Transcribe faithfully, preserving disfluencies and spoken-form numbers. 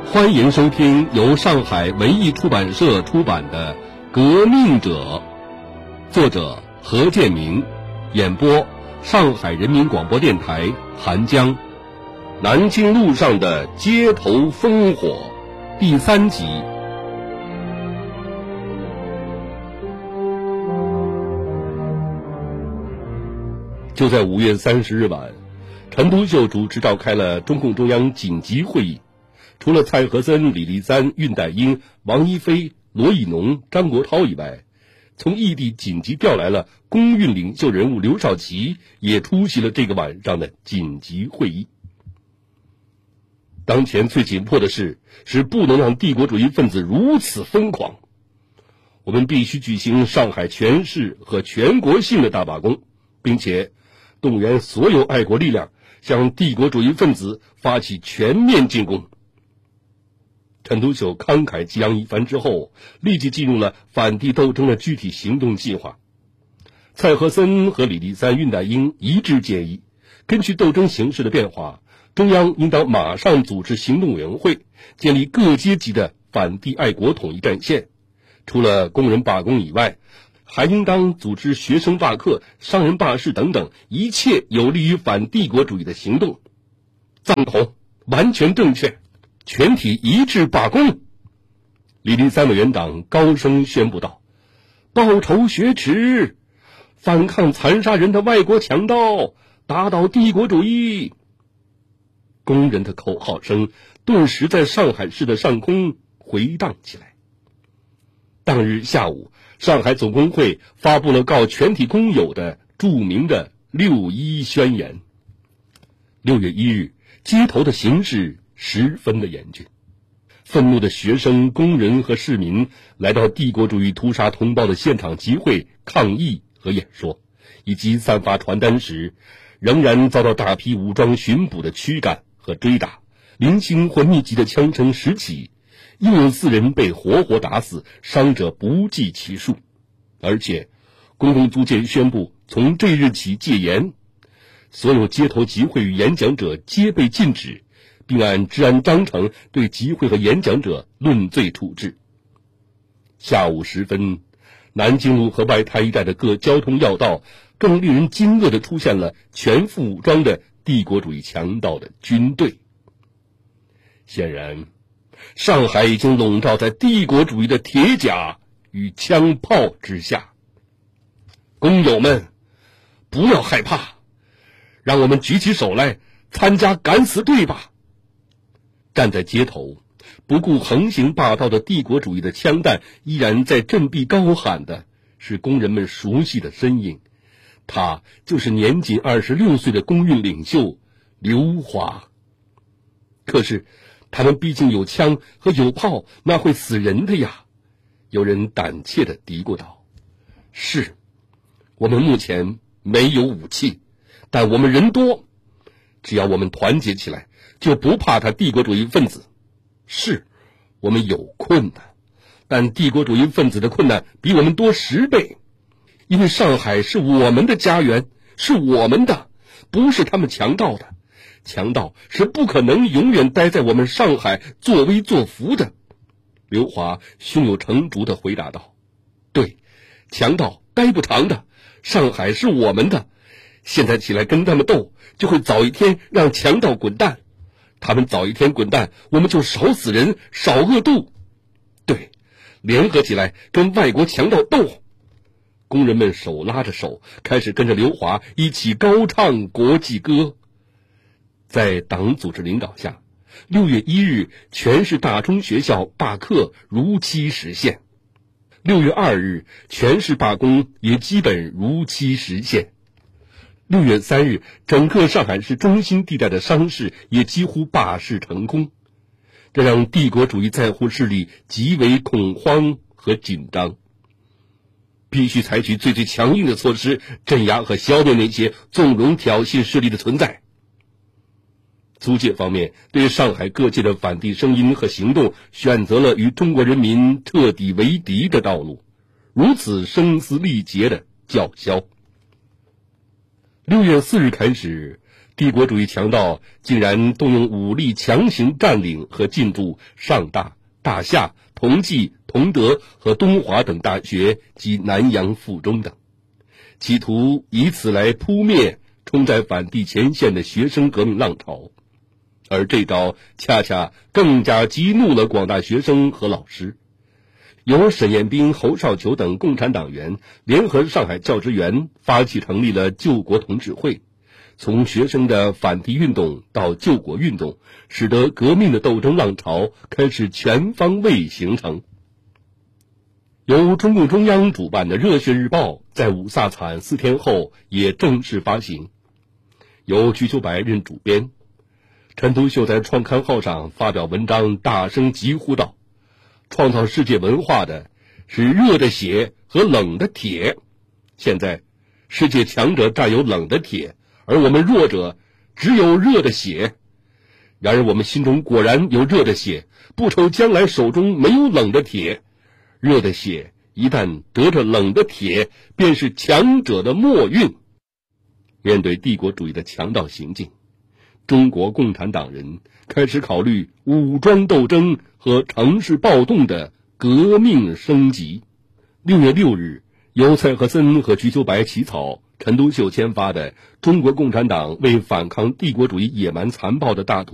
欢迎收听由上海文艺出版社出版的《革命者》，作者何建明，演播上海人民广播电台韩江。南京路上的街头烽火第三集。就在五月三十日晚，陈独秀主持召开了中共中央紧急会议。除了蔡和森、李立三、恽代英、王一飞、罗亦农、张国焘以外，从异地紧急调来了工运领袖人物刘少奇，也出席了这个晚上的紧急会议。当前最紧迫的事是不能让帝国主义分子如此疯狂，我们必须举行上海全市和全国性的大罢工，并且动员所有爱国力量向帝国主义分子发起全面进攻。陈独秀慷慨激昂一番之后，立即进入了反帝斗争的具体行动计划。蔡和森和李立三、恽代英一致建议，根据斗争形势的变化，中央应当马上组织行动委员会，建立各阶级的反帝爱国统一战线。除了工人罢工以外，还应当组织学生罢课、商人罢市等等一切有利于反帝国主义的行动。赞同，完全正确，全体一致罢工。李立三委员长高声宣布道：报仇雪耻，反抗残杀人的外国强盗，打倒帝国主义。工人的口号声顿时在上海市的上空回荡起来。当日下午，上海总工会发布了告全体工友的著名的六一宣言。六月一日，街头的形势十分的严峻，愤怒的学生、工人和市民来到帝国主义屠杀同胞的现场集会、抗议和演说，以及散发传单时，仍然遭到大批武装巡捕的驱赶和追打，零星或密集的枪声十起，又有四人被活活打死，伤者不计其数。而且公共租界宣布从这日起戒严，所有街头集会与演讲者皆被禁止，并按治安章程对集会和演讲者论罪处置。下午时分，南京路和外滩一带的各交通要道更令人惊愕地出现了全副武装的帝国主义强盗的军队。显然，上海已经笼罩在帝国主义的铁甲与枪炮之下。工友们，不要害怕，让我们举起手来参加敢死队吧。站在街头，不顾横行霸道的帝国主义的枪弹依然在振臂高喊的是工人们熟悉的身影，他就是年仅二十六岁的工运领袖刘华。可是他们毕竟有枪和有炮，那会死人的呀。有人胆怯地嘀咕道：是，我们目前没有武器，但我们人多，只要我们团结起来，就不怕他帝国主义分子。是，我们有困难，但帝国主义分子的困难比我们多十倍，因为上海是我们的家园，是我们的，不是他们强盗的。强盗是不可能永远待在我们上海作威作福的。刘华胸有成竹地回答道：对，强盗待不长的，上海是我们的，现在起来跟他们斗，就会早一天让强盗滚蛋，他们早一天滚蛋，我们就少死人，少饿肚。对，联合起来跟外国强盗斗。工人们手拉着手，开始跟着刘华一起高唱国际歌。在党组织领导下，六月一日，全市大中学校罢课如期实现。六月二日，全市罢工也基本如期实现。六月三日，整个上海市中心地带的商市也几乎罢市成功，这让帝国主义在沪势力极为恐慌和紧张。必须采取最最强硬的措施，镇压和消灭那些纵容挑衅势力的存在。租界方面对上海各界的反帝声音和行动选择了与中国人民彻底为敌的道路，如此声嘶力竭的叫嚣。六月四日开始， 帝国主义强盗竟然动用武力强行占领和进驻上大、大夏、同济、同德和东华等大学及南洋附中等，企图以此来扑灭冲在反帝前线的学生革命浪潮。而这招恰恰更加激怒了广大学生和老师。由沈彦斌、侯少球等共产党员联合上海教职员发起成立了救国同志会，从学生的反帝运动到救国运动，使得革命的斗争浪潮开始全方位形成。由中共中央主办的《热血日报》在五卅惨四天后也正式发行，由瞿秋白任主编。陈独秀在创刊号上发表文章，大声疾呼道：创造世界文化的是热的血和冷的铁，现在世界强者占有冷的铁，而我们弱者只有热的血。然而我们心中果然有热的血，不愁将来手中没有冷的铁。热的血一旦得着冷的铁，便是强者的末运。面对帝国主义的强盗行径，中国共产党人开始考虑武装斗争和城市暴动的革命升级。六月六日，由蔡和森和瞿秋白起草，陈独秀签发的《中国共产党为反抗帝国主义野蛮残暴的大图》